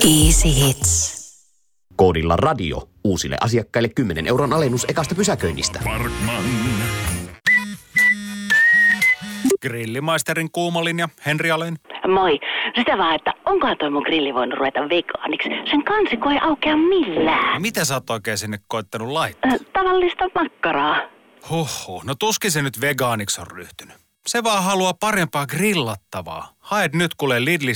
Easy Hits. Koodilla radio. Uusille asiakkaille 10 € alennus ekasta pysäköinnistä. Parkman. Grillimaisterin kuumalinja, Henri Alén. Moi. Sitä vaan, että onkohan toi mun grilli voinut ruveta vegaaniksi. Sen kansiko ei aukea millään. Mitä sä oot oikein sinne koittanut laittaa? Tavallista makkaraa. Huhhuh, no tuskin se nyt vegaaniksi on ryhtynyt. Se vaan haluaa parempaa grillattavaa. Haet nyt kuule Lidlistä